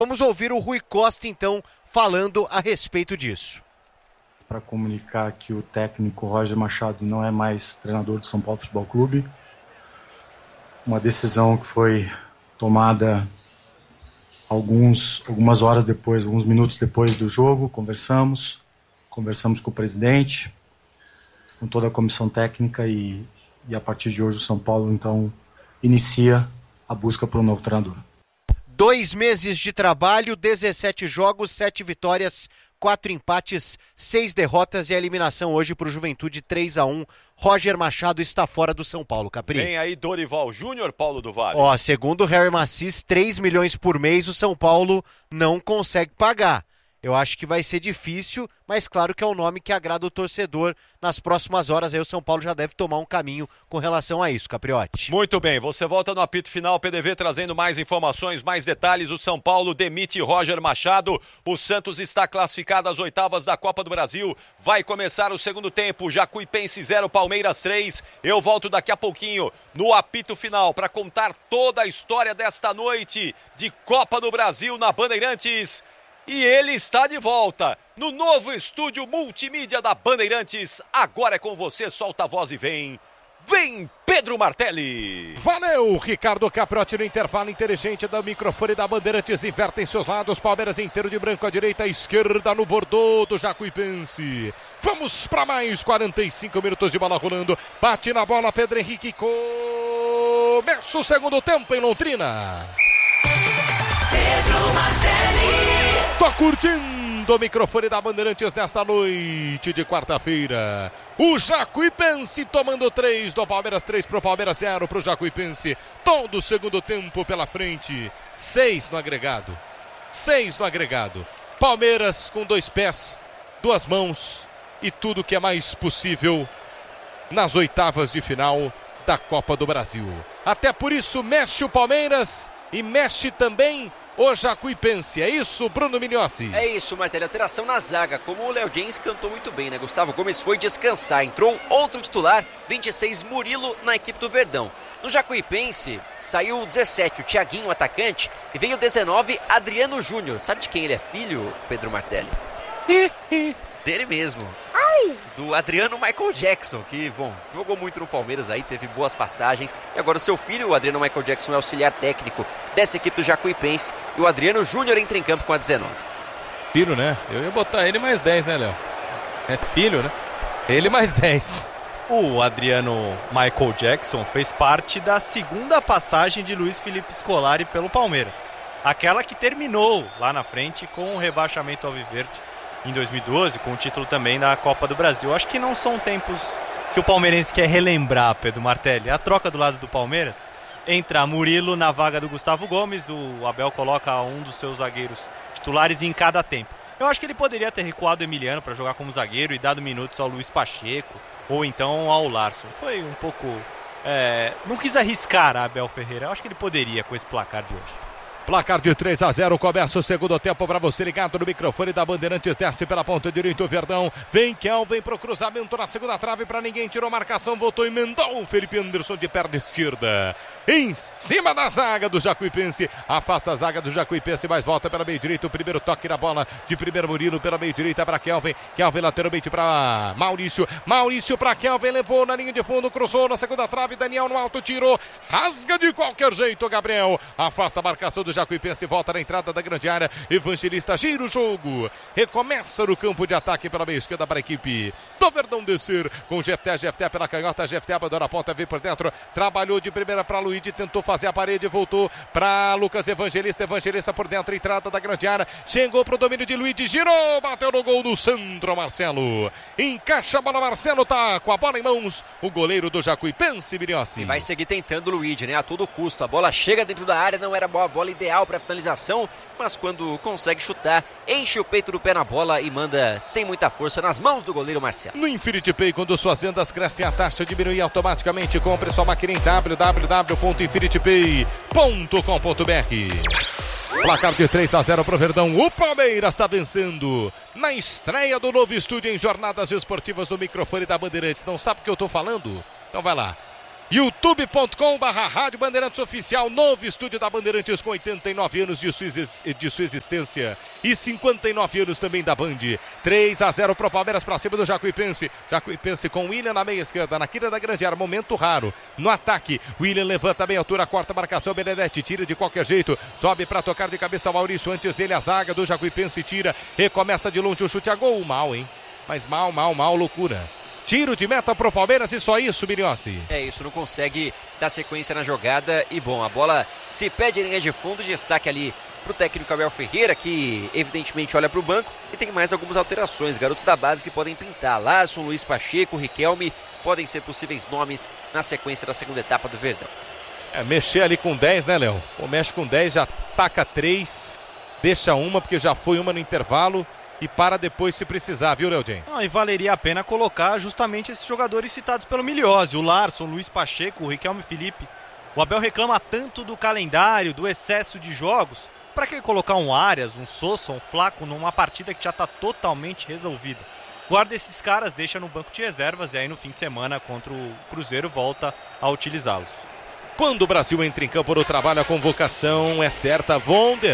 Vamos ouvir o Rui Costa, então, falando a respeito disso. Para comunicar que o técnico Roger Machado não é mais treinador do São Paulo Futebol Clube. Uma decisão que foi tomada algumas horas depois, alguns minutos depois do jogo. Conversamos com o presidente, com toda a comissão técnica e a partir de hoje o São Paulo, então, inicia a busca por um novo treinador. 2 meses de trabalho, 17 jogos, 7 vitórias, 4 empates, 6 derrotas e a eliminação hoje para o Juventude 3-1. Roger Machado está fora do São Paulo, Capri. Vem aí Dorival Júnior, Paulo do Vale. Segundo o Harry Macis, 3 milhões por mês o São Paulo não consegue pagar. Eu acho que vai ser difícil, mas claro que é um nome que agrada o torcedor. Nas próximas horas aí o São Paulo já deve tomar um caminho com relação a isso, Capriotti. Muito bem, você volta no apito final, PDV trazendo mais informações, mais detalhes. O São Paulo demite Roger Machado. O Santos está classificado às oitavas da Copa do Brasil. Vai começar o segundo tempo. Jacuipense 0, Palmeiras 3. Eu volto daqui a pouquinho no apito final para contar toda a história desta noite de Copa do Brasil na Bandeirantes. E ele está de volta no novo estúdio multimídia da Bandeirantes. Agora é com você, solta a voz e vem. Vem, Pedro Martelli. Valeu, Ricardo Caprotti no intervalo inteligente do microfone da Bandeirantes. Invertem seus lados, Palmeiras inteiro de branco à direita, à esquerda no bordô do Jacuipense. Vamos para mais 45 minutos de bola rolando. Bate na bola, Pedro Henrique. Começa o segundo tempo em Londrina. Pedro Martelli. Tô curtindo o microfone da Bandeirantes nesta noite de quarta-feira. O Jacuipense tomando 3 do Palmeiras, 3 pro Palmeiras, 0 pro Jacuipense. Todo o segundo tempo pela frente. 6 no agregado. 6 no agregado. Palmeiras com 2 pés, 2 mãos e tudo que é mais possível nas oitavas de final da Copa do Brasil. Até por isso mexe o Palmeiras e mexe também o Jacuipense. É isso, Bruno Mignozzi? É isso, Martelli. Alteração na zaga. Como o Léo Jens cantou muito bem, né? Gustavo Gomes foi descansar. Entrou outro titular, 26, Murilo, na equipe do Verdão. No Jacuipense, saiu o 17, o Thiaguinho, atacante, e veio o 19, Adriano Júnior. Sabe de quem ele é filho, Pedro Martelli? Dele mesmo. Do Adriano Michael Jackson, que, bom, jogou muito no Palmeiras aí, teve boas passagens. E agora o seu filho, o Adriano Michael Jackson, é auxiliar técnico dessa equipe do Jacuipense. E o Adriano Júnior entra em campo com a 19. Filho, né? Eu ia botar ele mais 10, né, Léo? É filho, né? Ele mais 10. O Adriano Michael Jackson fez parte da segunda passagem de Luiz Felipe Scolari pelo Palmeiras. Aquela que terminou lá na frente com o rebaixamento alviverde em 2012, com o título também da Copa do Brasil. Acho que não são tempos que o palmeirense quer relembrar, Pedro Martelli. A troca do lado do Palmeiras, entra Murilo na vaga do Gustavo Gomes, o Abel coloca um dos seus zagueiros titulares em cada tempo. Eu acho que ele poderia ter recuado o Emiliano para jogar como zagueiro e dado minutos ao Luiz Pacheco, ou então ao Larson. Foi um pouco... não quis arriscar a Abel Ferreira. Eu acho que ele poderia com esse placar de hoje. Placar de 3-0, começa o segundo tempo para você ligado no microfone da Bandeirantes, desce pela ponta direita o Verdão, vem Kelvin pro cruzamento na segunda trave para ninguém, tirou marcação, voltou e emendou o Felipe Anderson de perna esquerda, em cima da zaga do Jacuipense, afasta a zaga do Jacuipense, mas volta pela meio direita, o primeiro toque na bola de primeiro Murilo, pela meio direita para Kelvin lateralmente para Maurício para Kelvin, levou na linha de fundo, cruzou na segunda trave, Daniel no alto, tirou, rasga de qualquer jeito, Gabriel, afasta a marcação do Jacuipense, volta na entrada da grande área, Evangelista gira o jogo, recomeça no campo de ataque pela meia esquerda para a equipe do Verdão descer, com Jefté pela canhota, Jefté abandona a ponta, veio por dentro, trabalhou de primeira para Luigi, tentou fazer a parede, voltou para Lucas Evangelista por dentro, entrada da grande área, chegou para o domínio de Luigi, girou, bateu no gol do Sandro Marcelo, encaixa a bola, Marcelo tá com a bola em mãos, o goleiro do Jacuipense, Mignozzi. E vai seguir tentando o Luigi, né, a todo custo, a bola chega dentro da área, não era boa, a bola ideal para finalização, mas quando consegue chutar, enche o peito do pé na bola e manda sem muita força nas mãos do goleiro Marcelo. No Infinity Pay, quando suas vendas crescem, a taxa diminui automaticamente. Compre sua máquina em www.infinitepay.com.br. Placar de 3-0 pro Verdão. O Palmeiras está vencendo na estreia do novo estúdio em Jornadas Esportivas do microfone da Bandeirantes. Não sabe o que eu tô falando? Então vai lá. youtube.com/Rádio Bandeirantes Oficial, novo estúdio da Bandeirantes com 89 anos de sua existência e 59 anos também da Band. 3-0 pro Palmeiras pra cima do Jacuipense. Jacuipense com William na meia esquerda, na quina da grande área, momento raro. No ataque, William levanta bem a altura, corta a marcação, Benedetti tira de qualquer jeito, sobe pra tocar de cabeça Maurício, antes dele a zaga do Jacuipense tira, recomeça de longe o chute a gol, mal, hein? Mas mal, loucura. Tiro de meta pro Palmeiras e só isso, Miriossi. É isso, não consegue dar sequência na jogada e bom, a bola se perde em linha de fundo, destaque ali pro técnico Abel Ferreira, que evidentemente olha pro banco e tem mais algumas alterações, garotos da base que podem pintar, Larson, Luiz Pacheco, Riquelme, podem ser possíveis nomes na sequência da segunda etapa do Verdão. Mexer ali com 10, né, Léo? Ou mexe com 10, já taca 3, deixa uma, porque já foi uma no intervalo. E para depois se precisar, viu, Léo James? E valeria a pena colocar justamente esses jogadores citados pelo Miliose, o Larson, o Luiz Pacheco, o Riquelme Felipe. O Abel reclama tanto do calendário, do excesso de jogos. Para que colocar um Arias, um Sousa, um Flaco numa partida que já está totalmente resolvida? Guarda esses caras, deixa no banco de reservas e aí no fim de semana contra o Cruzeiro volta a utilizá-los. Quando o Brasil entra em campo no trabalho, a convocação é certa. Wonder,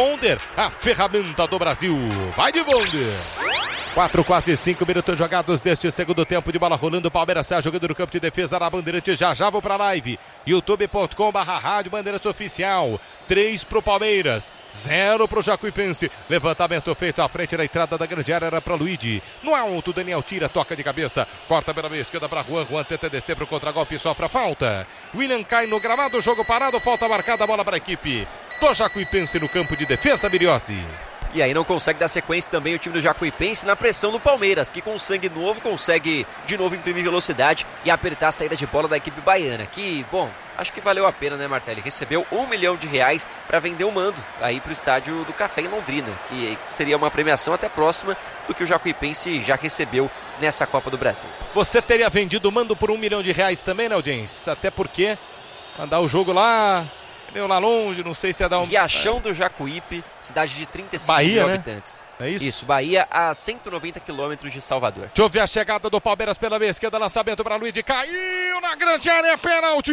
a ferramenta do Brasil. Vai de Wonder. 4, quase 5 minutos jogados deste segundo tempo de bola rolando. O Palmeiras está jogando no campo de defesa na Bandeirantes. Já vou para a live. youtube.com/Rádio Bandeirantes Oficial. 3 pro Palmeiras, 0 pro Jacuipense. Levantamento feito à frente da entrada da grande área, era para Luigi. No alto, Daniel tira, toca de cabeça. Corta pela meia esquerda para Juan tenta descer pro contragolpe e sofre a falta. William cai no gramado, jogo parado, falta marcada, a bola para a equipe do Jacuipense no campo de defesa, Miriossi. E aí não consegue dar sequência também o time do Jacuipense na pressão do Palmeiras, que com sangue novo consegue de novo imprimir velocidade e apertar a saída de bola da equipe baiana, que, bom, acho que valeu a pena, né, Martelli? Recebeu R$1 milhão para vender o mando aí pro estádio do Café em Londrina, que seria uma premiação até próxima do que o Jacuipense já recebeu nessa Copa do Brasil. Você teria vendido o mando por R$1 milhão também, né, audiência? Até porque mandar o jogo lá longe, não sei se ia dar um... Riachão do Jacuípe, cidade de 35 Bahia, mil habitantes. É isso? Isso, Bahia a 190 quilômetros de Salvador. Deixa eu ver a chegada do Palmeiras pela meia esquerda, lançamento para Luigi, caiu na grande área, pênalti!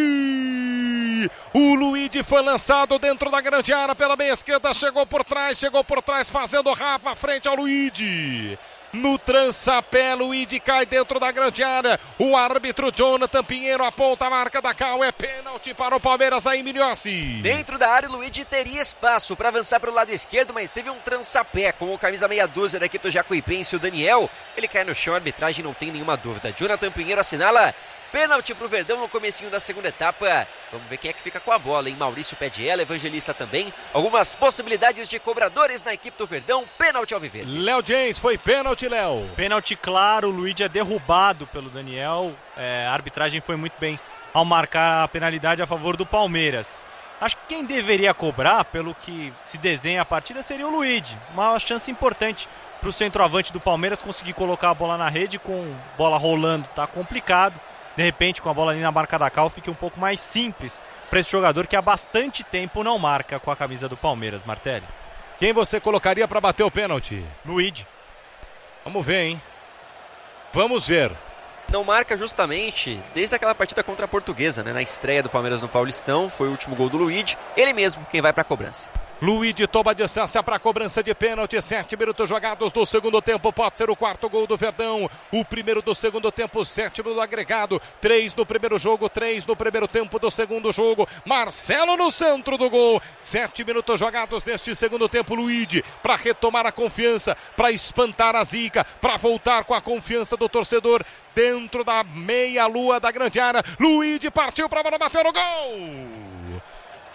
O Luigi foi lançado dentro da grande área pela meia esquerda, chegou por trás, fazendo rapa frente ao Luigi. No trançapé, Luigi cai dentro da grande área. O árbitro Jonathan Pinheiro aponta a marca da Cal. É pênalti para o Palmeiras aí, Miriossi. Dentro da área, o Luigi teria espaço para avançar para o lado esquerdo, mas teve um trançapé com o camisa meia dúzia da equipe do Jacuipense, o Daniel. Ele cai no chão, a arbitragem não tem nenhuma dúvida. Jonathan Pinheiro assinala pênalti para o Verdão no comecinho da segunda etapa. Vamos ver quem é que fica com a bola, hein? Maurício pé de ela, Evangelista também. Algumas possibilidades de cobradores na equipe do Verdão. Pênalti alviverde. Léo James, foi pênalti, Léo. Pênalti claro, o Luigi é derrubado pelo Daniel. A arbitragem foi muito bem ao marcar a penalidade a favor do Palmeiras. Acho que quem deveria cobrar, pelo que se desenha a partida, seria o Luigi. Uma chance importante para o centroavante do Palmeiras conseguir colocar a bola na rede. Com bola rolando tá complicado. De repente, com a bola ali na marca da Cal, fica um pouco mais simples para esse jogador que há bastante tempo não marca com a camisa do Palmeiras, Martelli. Quem você colocaria para bater o pênalti? Luigi. Vamos ver, hein? Vamos ver. Não marca justamente desde aquela partida contra a Portuguesa, né? Na estreia do Palmeiras no Paulistão, foi o último gol do Luigi. Ele mesmo quem vai para a cobrança. Luigi toma distância para a cobrança de pênalti. 7 minutos jogados do segundo tempo. Pode ser o quarto gol do Verdão. O primeiro do segundo tempo, 7 do agregado. 3 no primeiro jogo, 3 no primeiro tempo do segundo jogo. Marcelo no centro do gol. 7 minutos jogados neste segundo tempo. Luigi para retomar a confiança, para espantar a zica, para voltar com a confiança do torcedor dentro da meia-lua da grande área. Luigi partiu para a bola, bateu no gol.